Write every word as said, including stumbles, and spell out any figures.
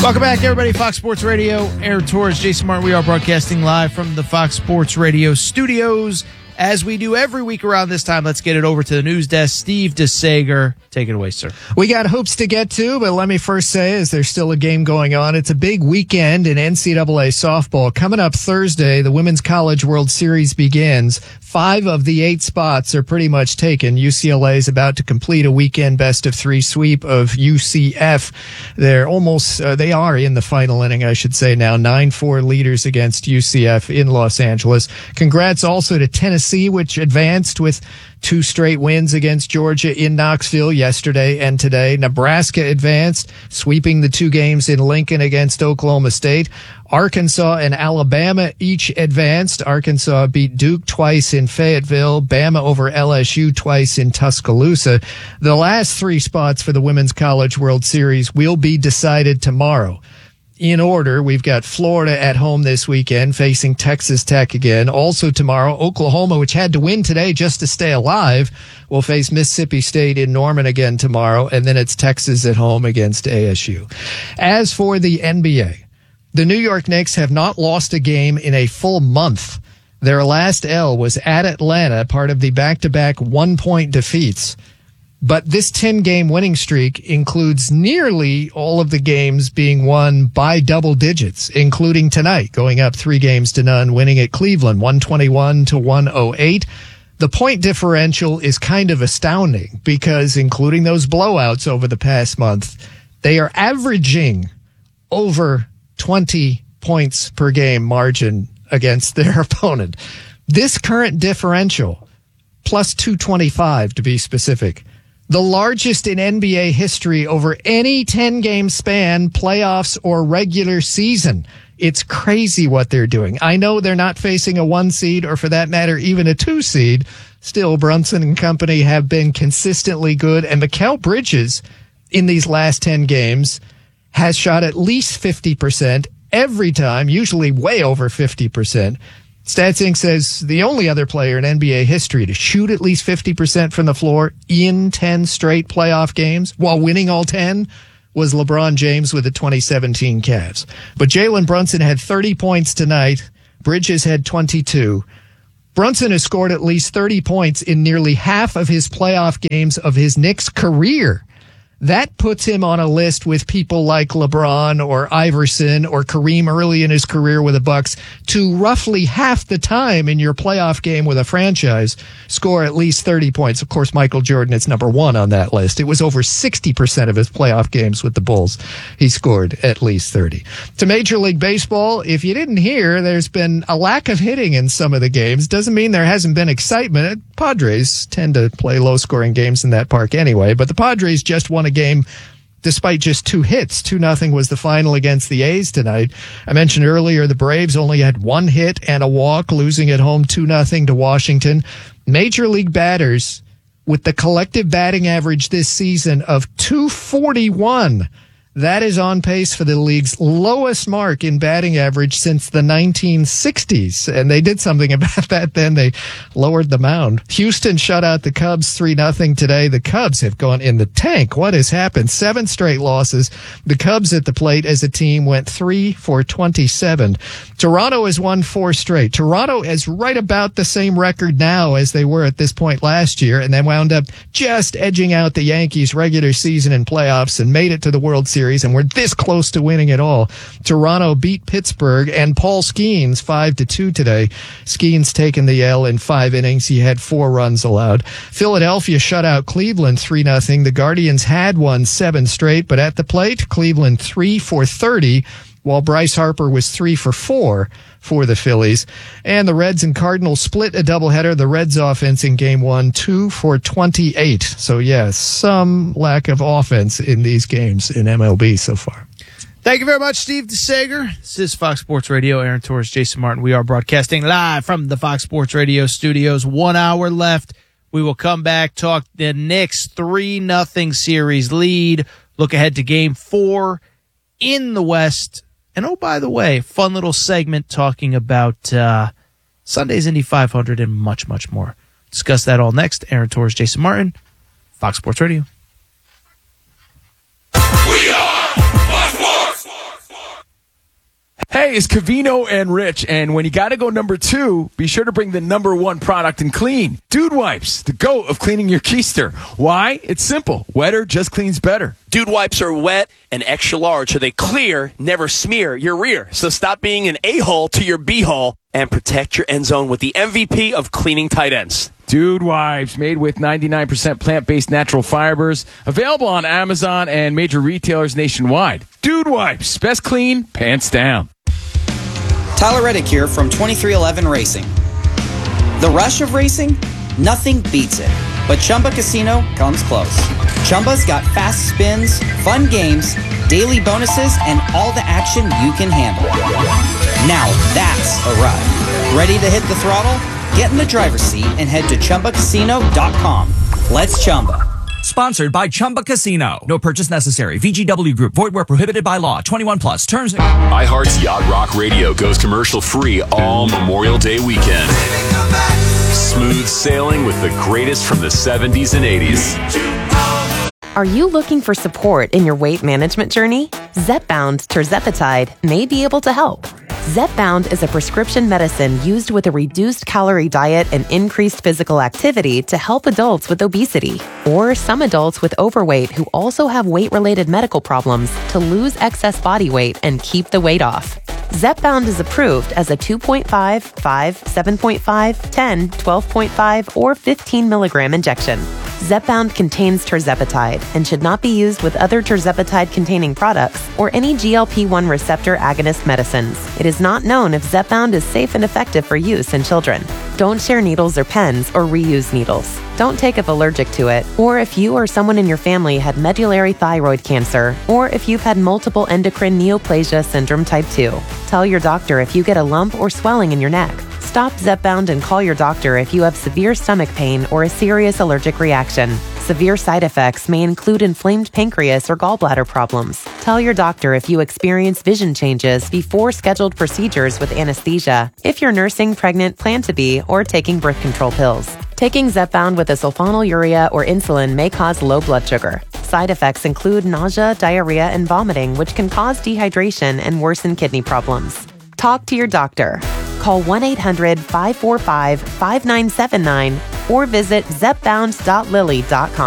Welcome back, everybody. Fox Sports Radio, Aaron Torres, Jason Martin. We are broadcasting live from the Fox Sports Radio studios. As we do every week around this time, let's get it over to the news desk. Steve DeSager, take it away, sir. We got hoops to get to, but let me first say, is there's still a game going on. It's a big weekend in N C double A softball. Coming up Thursday, the Women's College World Series begins. Five of the eight spots are pretty much taken. U C L A is about to complete a weekend best of three sweep of U C F. They're almost, uh, they are in the final inning, I should say now. nine four leaders against U C F in Los Angeles. Congrats also to Tennessee, which advanced with two straight wins against Georgia in Knoxville yesterday and today. Nebraska advanced, sweeping the two games in Lincoln against Oklahoma State. Arkansas and Alabama each advanced. Arkansas beat Duke twice in Fayetteville, Bama over L S U twice in Tuscaloosa. The last three spots for the Women's College World Series will be decided tomorrow. In order, we've got Florida at home this weekend facing Texas Tech again. Also tomorrow, Oklahoma, which had to win today just to stay alive, will face Mississippi State in Norman again tomorrow. And then it's Texas at home against A S U. As for the N B A, the New York Knicks have not lost a game in a full month. Their last L was at Atlanta, part of the back-to-back one-point defeats. But this ten-game winning streak includes nearly all of the games being won by double digits, including tonight, going up three games to none, winning at Cleveland, one twenty-one to one oh eight. The point differential is kind of astounding because, including those blowouts over the past month, they are averaging over twenty points per game margin against their opponent. This current differential, plus two twenty-five to be specific, the largest in N B A history over any ten-game span, playoffs or regular season. It's crazy what they're doing. I know they're not facing a one seed or, for that matter, even a two seed. Still, Brunson and company have been consistently good, and Mikal Bridges in these last ten games has shot at least fifty percent every time, usually way over fifty percent. StatsInc says the only other player in N B A history to shoot at least fifty percent from the floor in ten straight playoff games while winning all ten was LeBron James with the twenty seventeen Cavs. But Jalen Brunson had thirty points tonight. Bridges had twenty-two. Brunson has scored at least thirty points in nearly half of his playoff games of his Knicks career. That puts him on a list with people like LeBron or Iverson or Kareem early in his career with the Bucks to roughly half the time in your playoff game with a franchise score at least thirty points. Of course, Michael Jordan is number one on that list. It was over sixty percent of his playoff games with the Bulls. He scored at least thirty. To Major League Baseball, if you didn't hear, there's been a lack of hitting in some of the games. Doesn't mean there hasn't been excitement. Padres tend to play low-scoring games in that park anyway, but the Padres just won a game despite just two hits. two nothing was the final against the A's tonight. I mentioned earlier the Braves only had one hit and a walk, losing at home two nothing to Washington. Major League batters with the collective batting average this season of two forty-one. That is on pace for the league's lowest mark in batting average since the nineteen sixties. And they did something about that then. They lowered the mound. Houston shut out the Cubs three nothing today. The Cubs have gone in the tank. What has happened? Seven straight losses. The Cubs at the plate as a team went three for twenty-seven. Toronto has won four straight. Toronto is right about the same record now as they were at this point last year, and they wound up just edging out the Yankees regular season and playoffs and made it to the World Series. And we're this close to winning it all. Toronto beat Pittsburgh and Paul Skeens five to two today. Skeens taking the L in five innings. He had four runs allowed. Philadelphia shut out Cleveland three nothing. The Guardians had won seven straight, but at the plate, Cleveland three for thirty, while Bryce Harper was three for four for the Phillies. And the Reds and Cardinals split a doubleheader. The Reds offense in game one, two for twenty-eight. So, yes, some lack of offense in these games in M L B so far. Thank you very much, Steve DeSager. This is Fox Sports Radio. Aaron Torres, Jason Martin. We are broadcasting live from the Fox Sports Radio studios. One hour left. We will come back, talk the Knicks three nothing series lead, look ahead to game four in the West. And, oh, by the way, fun little segment talking about uh, Sunday's Indy five hundred and much, much more. Discuss that all next. Aaron Torres, Jason Martin, Fox Sports Radio. We are Fox Sports A is Covino and Rich, and when you got to go number two, be sure to bring the number one product in clean. Dude Wipes, the goat of cleaning your keister. Why? It's simple. Wetter just cleans better. Dude Wipes are wet and extra large, so they clear, never smear your rear. So stop being an a-hole to your b-hole and protect your end zone with the M V P of cleaning tight ends. Dude Wipes, made with ninety-nine percent plant-based natural fibers. Available on Amazon and major retailers nationwide. Dude Wipes, best clean, pants down. Tyler Reddick here from twenty-three eleven Racing. The rush of racing? Nothing beats it. But Chumba Casino comes close. Chumba's got fast spins, fun games, daily bonuses, and all the action you can handle. Now that's a ride. Ready to hit the throttle? Get in the driver's seat and head to Chumba Casino dot com. Let's Chumba. Sponsored by Chumba Casino. No purchase necessary. V G W Group. Void where prohibited by law. twenty-one plus. Terms. iHeart's Yacht Rock Radio goes commercial free all Memorial Day weekend. Smooth sailing with the greatest from the seventies and eighties. Are you looking for support in your weight management journey? Zepbound Tirzepatide may be able to help. Zepbound is a prescription medicine used with a reduced calorie diet and increased physical activity to help adults with obesity or some adults with overweight who also have weight-related medical problems to lose excess body weight and keep the weight off. Zepbound is approved as a two point five, five, seven point five, ten, twelve point five, or fifteen milligram injection. Zepbound contains tirzepatide and should not be used with other tirzepatide-containing products or any G L P one receptor agonist medicines. It is not known if Zepbound is safe and effective for use in children. Don't share needles or pens or reuse needles. Don't take if allergic to it, or if you or someone in your family had medullary thyroid cancer, or if you've had multiple endocrine neoplasia syndrome type two. Tell your doctor if you get a lump or swelling in your neck. Stop Zepbound and call your doctor if you have severe stomach pain or a serious allergic reaction. Severe side effects may include inflamed pancreas or gallbladder problems. Tell your doctor if you experience vision changes before scheduled procedures with anesthesia, if you're nursing, pregnant, plan to be, or taking birth control pills. Taking Zepbound with a sulfonylurea or insulin may cause low blood sugar. Side effects include nausea, diarrhea, and vomiting, which can cause dehydration and worsen kidney problems. Talk to your doctor. Call one eight hundred, five four five, five nine seven nine or visit zepbound dot lilly dot com.